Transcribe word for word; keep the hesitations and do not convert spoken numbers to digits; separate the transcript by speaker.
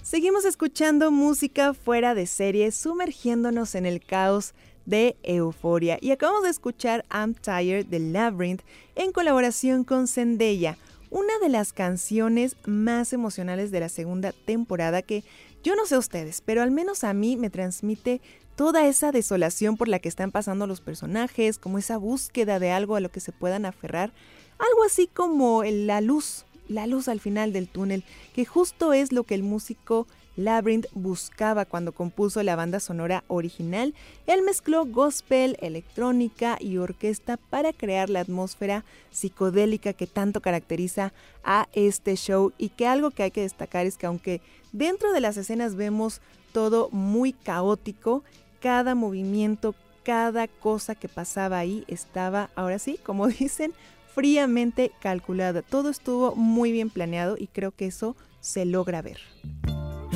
Speaker 1: Seguimos escuchando música fuera de serie, sumergiéndonos en el caos de Euforia. Y acabamos de escuchar I'm Tired de Labyrinth en colaboración con Zendaya, una de las canciones más emocionales de la segunda temporada que, yo no sé ustedes, pero al menos a mí me transmite toda esa desolación por la que están pasando los personajes, como esa búsqueda de algo a lo que se puedan aferrar, algo así como la luz, la luz al final del túnel, que justo es lo que el músico Labyrinth buscaba cuando compuso la banda sonora original. Él mezcló gospel, electrónica y orquesta para crear la atmósfera psicodélica que tanto caracteriza a este show, y que algo que hay que destacar es que aunque dentro de las escenas vemos todo muy caótico, cada movimiento, cada cosa que pasaba ahí estaba, ahora sí, como dicen, fríamente calculada. Todo estuvo muy bien planeado y creo que eso se logra ver.